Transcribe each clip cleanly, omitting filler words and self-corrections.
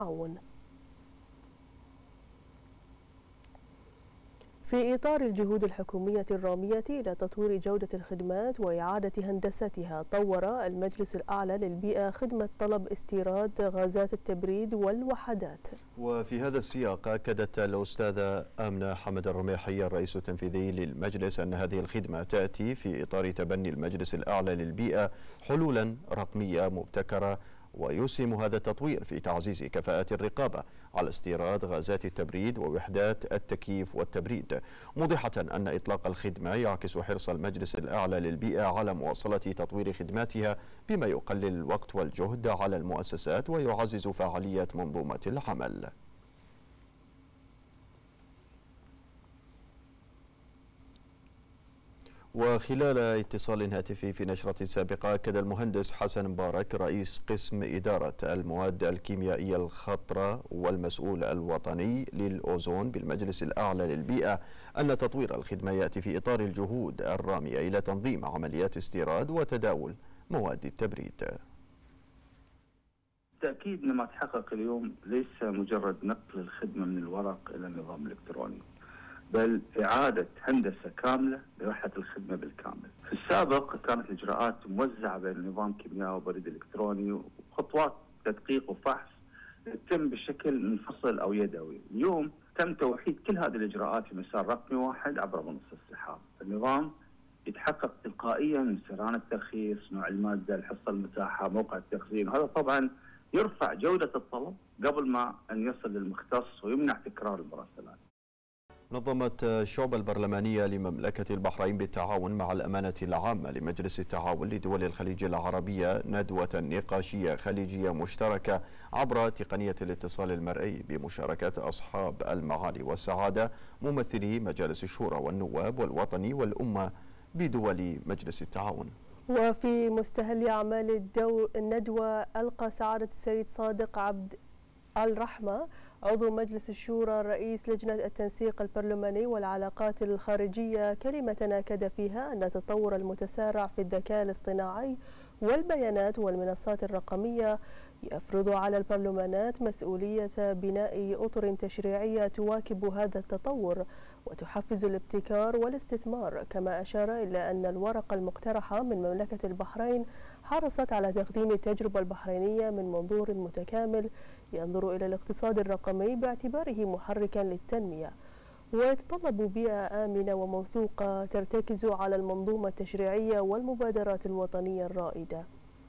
التعاون. في إطار الجهود الحكومية الرامية إلى تطوير جودة الخدمات وإعادة هندستها، طور المجلس الأعلى للبيئة خدمة طلب استيراد غازات التبريد والوحدات. وفي هذا السياق أكدت الأستاذة آمنة حمد الرميحي الرئيس التنفيذي للمجلس أن هذه الخدمة تأتي في إطار تبني المجلس الأعلى للبيئة حلولا رقمية مبتكرة، ويسهم هذا التطوير في تعزيز كفاءة الرقابة على استيراد غازات التبريد ووحدات التكييف والتبريد، موضحة أن إطلاق الخدمة يعكس حرص المجلس الأعلى للبيئة على مواصلة تطوير خدماتها بما يقلل الوقت والجهد على المؤسسات ويعزز فعالية منظومة العمل. وخلال اتصال هاتفي في نشرة سابقة، أكد المهندس حسن مبارك رئيس قسم إدارة المواد الكيميائية الخطرة والمسؤول الوطني للأوزون بالمجلس الأعلى للبيئة أن تطوير الخدمة يأتي في إطار الجهود الرامية إلى تنظيم عمليات استيراد وتداول مواد التبريد. بالتأكيد ما تحقق اليوم ليس مجرد نقل الخدمة من الورق إلى النظام الإلكتروني، بل إعادة هندسة كاملة لوحدة الخدمة بالكامل. في السابق كانت الإجراءات موزعة بين نظام كيميائي وبريد إلكتروني، وخطوات تدقيق وفحص تتم بشكل منفصل أو يدوي. اليوم تم توحيد كل هذه الإجراءات في مسار رقمي واحد عبر منصة السحاب. النظام يتحقق تلقائيا من سرعان الترخيص، نوع المادة، الحصة المتاحة، موقع التخزين، وهذا طبعا يرفع جودة الطلب قبل ما أن يصل للمختص ويمنع تكرار المراسلات. نظمت الشعبة البرلمانية لمملكة البحرين بالتعاون مع الأمانة العامة لمجلس التعاون لدول الخليج العربية ندوة نقاشية خليجية مشتركة عبر تقنية الاتصال المرئي بمشاركة أصحاب المعالي والسعادة ممثلي مجالس الشورى والنواب والوطني والأمة بدول مجلس التعاون. وفي مستهل أعمال الندوة ألقى سعادة السيد صادق عبد الرحمة عضو مجلس الشورى رئيس لجنة التنسيق البرلماني والعلاقات الخارجية كلمة أكد فيها أن التطور المتسارع في الذكاء الاصطناعي والبيانات والمنصات الرقمية يفرض على البرلمانات مسؤولية بناء أطر تشريعية تواكب هذا التطور وتحفز الابتكار والاستثمار. كما أشار إلى أن الورقة المقترحة من مملكة البحرين حرصت على تقديم التجربة البحرينية من منظور متكامل ينظر إلى الاقتصاد الرقمي باعتباره محركا للتنمية، ويتطلب بيئة آمنة وموثوقة ترتكز على المنظومة التشريعية والمبادرات الوطنية الرائدة.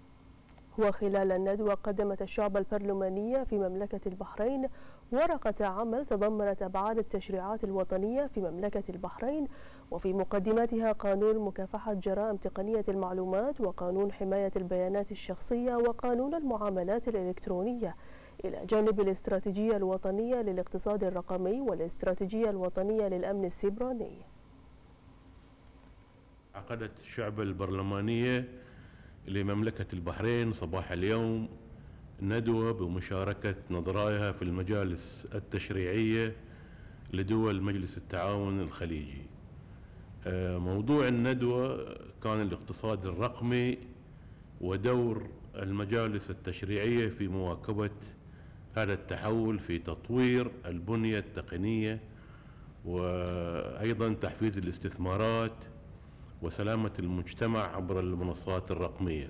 وخلال الندوة قدمت الشعبة البرلمانية في مملكة البحرين ورقة عمل تضمنت أبعاد التشريعات الوطنية في مملكة البحرين، وفي مقدماتها قانون مكافحة جرائم تقنية المعلومات وقانون حماية البيانات الشخصية وقانون المعاملات الإلكترونية، إلى جانب الاستراتيجية الوطنية للاقتصاد الرقمي والاستراتيجية الوطنية للأمن السيبراني. عقدت الشعبة البرلمانية لمملكة البحرين صباح اليوم ندوة بمشاركة نظرائها في المجالس التشريعية لدول مجلس التعاون الخليجي. موضوع الندوة كان الاقتصاد الرقمي ودور المجالس التشريعية في مواكبة هذا التحول في تطوير البنية التقنية وأيضا تحفيز الاستثمارات وسلامة المجتمع عبر المنصات الرقمية.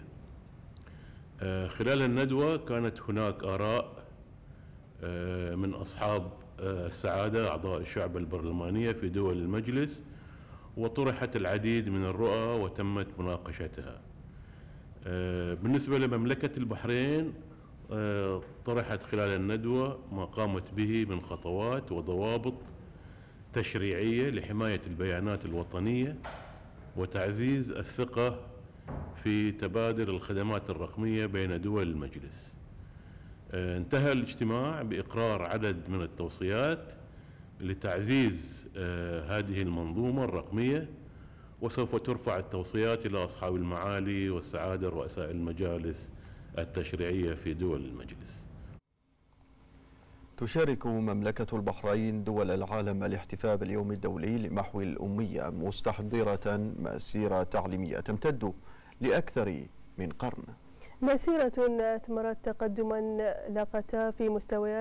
خلال الندوة كانت هناك آراء من أصحاب السعادة أعضاء الشعبة البرلمانية في دول المجلس، وطرحت العديد من الرؤى وتمت مناقشتها. بالنسبة لمملكة البحرين طرحت خلال الندوة ما قامت به من خطوات وضوابط تشريعية لحماية البيانات الوطنية وتعزيز الثقة في تبادل الخدمات الرقمية بين دول المجلس. انتهى الاجتماع بإقرار عدد من التوصيات لتعزيز هذه المنظومة الرقمية، وسوف ترفع التوصيات إلى أصحاب المعالي والسعادة رؤساء المجالس التشريعية في دول المجلس. تشارك مملكة البحرين دول العالم الاحتفاء باليوم الدولي لمحو الأمية مستحضرة مسيرة تعليمية تمتد لأكثر من قرن. مسيرة أثمرت تقدما لاقتها في مستويات